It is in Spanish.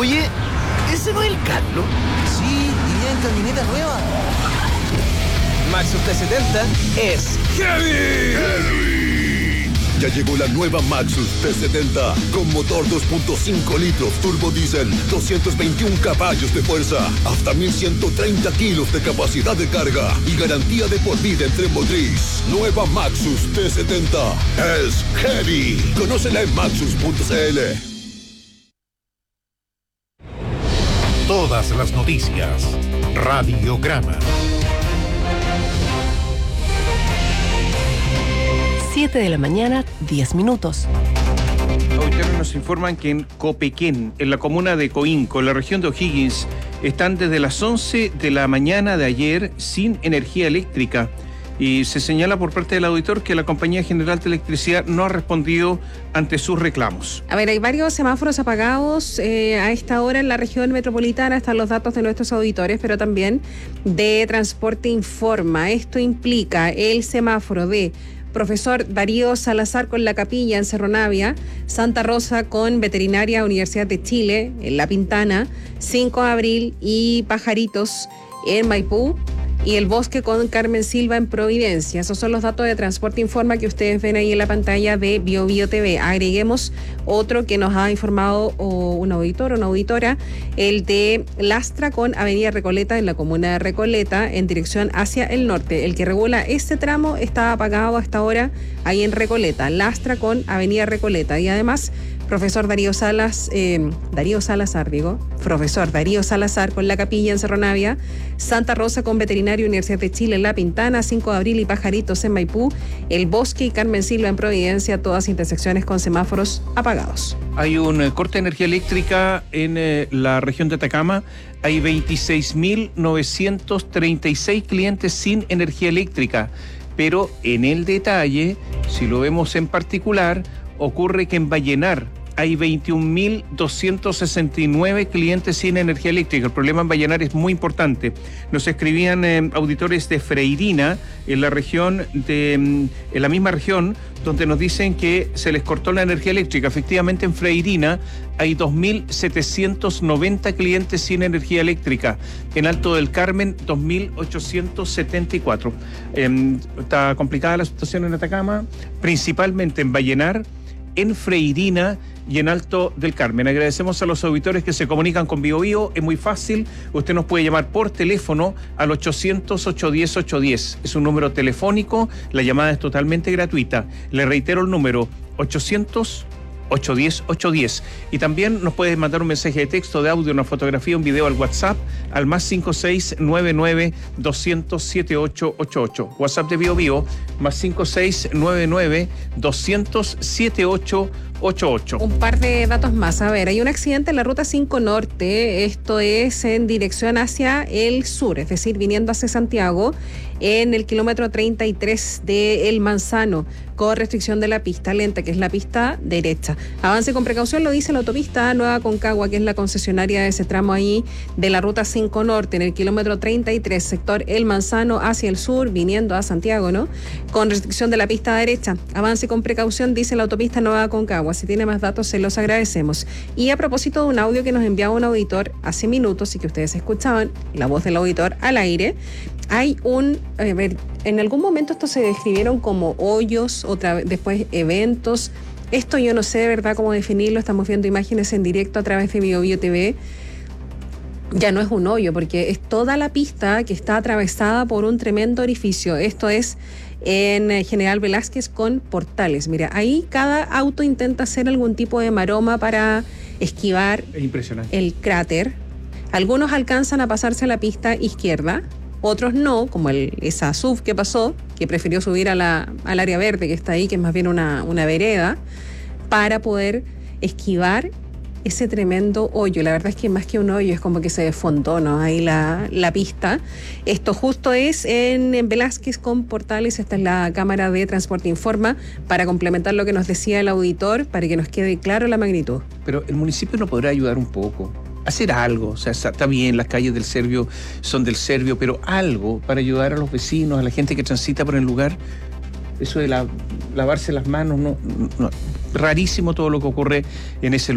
Oye, ¿ese no es el Carlos? Sí, iría en camioneta nueva. Maxus T70 es heavy. Ya llegó la nueva Maxus T70 con motor 2.5 litros turbo diésel, 221 caballos de fuerza, hasta 1130 kilos de capacidad de carga y garantía de por vida en tren motriz. Nueva Maxus T70 es heavy. Conócela en maxus.cl. Todas las noticias. Radiograma. 7 de la mañana, 10 minutos. Auditores nos informan que en Copequén, en la comuna de Coinco, en la región de O'Higgins, están desde las 11 de la mañana de ayer sin energía eléctrica. Y se señala por parte del auditor que la Compañía General de Electricidad no ha respondido ante sus reclamos. A ver, hay varios semáforos apagados a esta hora en la región metropolitana. Están los datos de nuestros auditores, pero también de Transporte Informa. Esto implica el semáforo de Profesor Darío Salazar con La Capilla en Cerro Navia, Santa Rosa con Veterinaria Universidad de Chile en La Pintana, 5 de Abril y Pajaritos en Maipú, y El Bosque con Carmen Silva en Providencia. Esos son los datos de Transporte Informa que ustedes ven ahí en la pantalla de BioBio TV. Agreguemos otro que nos ha informado un auditor o una auditora, el de Lastra con Avenida Recoleta en la comuna de Recoleta en dirección hacia el norte. El que regula este tramo está apagado hasta ahora ahí en Recoleta. Lastra con Avenida Recoleta. Y además, profesor Profesor Darío Salazar con La Capilla en Cerro Navia, Santa Rosa con Veterinaria Universidad de Chile en La Pintana, 5 de Abril y Pajaritos en Maipú, El Bosque y Carmen Silva en Providencia, todas intersecciones con semáforos apagados. Hay un corte de energía eléctrica en la región de Atacama. Hay 26.936 clientes sin energía eléctrica, pero en el detalle, si lo vemos en particular, ocurre que en Vallenar hay 21.269 clientes sin energía eléctrica. El problema en Vallenar es muy importante. Nos escribían auditores de Freirina, en la misma región, donde nos dicen que se les cortó la energía eléctrica. Efectivamente, en Freirina hay 2.790 clientes sin energía eléctrica. En Alto del Carmen, 2.874. Está complicada la situación en Atacama, principalmente en Vallenar, en Freirina y en Alto del Carmen. Agradecemos a los auditores que se comunican con BioBio. Es muy fácil, usted nos puede llamar por teléfono al 800-810-810. Es un número telefónico, la llamada es totalmente gratuita. Le reitero el número, 800-810-810. Y también nos puedes mandar un mensaje de texto, de audio, una fotografía, un video al WhatsApp, al más 5699-200-7888. WhatsApp de BioBio, más 5699-200-7888. Un par de datos más. A ver, hay un accidente en la ruta 5 Norte, esto es en dirección hacia el sur, es decir, viniendo hacia Santiago, en el kilómetro 33 de El Manzano, con restricción de la pista lenta, que es la pista derecha. Avance con precaución, lo dice la autopista Nueva Concagua, que es la concesionaria de ese tramo ahí de la ruta 5 Norte, en el kilómetro 33, sector El Manzano hacia el sur, viniendo a Santiago, ¿no? Con restricción de la pista derecha. Avance con precaución, dice la autopista Nueva Concagua. Si tiene más datos, se los agradecemos. Y a propósito de un audio que nos enviaba un auditor hace minutos y que ustedes escuchaban, la voz del auditor al aire, hay en algún momento estos se describieron como hoyos, después eventos. Esto yo no sé de verdad cómo definirlo, estamos viendo imágenes en directo a través de BioBio TV. Ya no es un hoyo, porque es toda la pista que está atravesada por un tremendo orificio. Esto es en General Velázquez con Portales. Mira, ahí cada auto intenta hacer algún tipo de maroma para esquivar el cráter. Algunos alcanzan a pasarse a la pista izquierda, otros no, como esa SUV que pasó, que prefirió subir al área verde que está ahí, que es más bien una vereda, para poder esquivar ese tremendo hoyo. La verdad es que más que un hoyo es como que se desfondó, ¿no? Ahí la pista. Esto justo es en Velázquez con Portales. Esta es la cámara de Transporte Informa para complementar lo que nos decía el auditor, para que nos quede claro la magnitud. Pero el municipio no podrá ayudar un poco, hacer algo. O sea, está bien, las calles del Servio son del Servio, pero algo para ayudar a los vecinos, a la gente que transita por el lugar. Eso de lavarse las manos, no, rarísimo todo lo que ocurre en ese lugar.